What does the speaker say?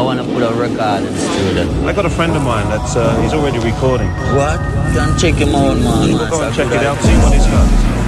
I want to put a record in the studio. I got a friend of mine that's he's already recording. What? Can check him out, man. Go and check it out, see what he's got.